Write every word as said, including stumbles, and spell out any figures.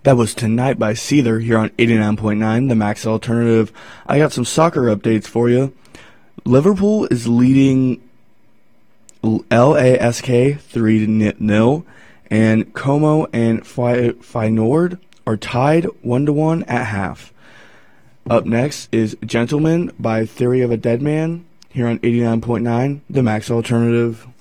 That was Tonight by Seether here on eighty-nine point nine, the Max Alternative. I got some soccer updates for you. Liverpool is leading L A S K three to nil, and Como and Feyenoord are tied one to one at half. Up next is Gentleman by Theory of a Dead Man here on eighty-nine point nine, the Max Alternative.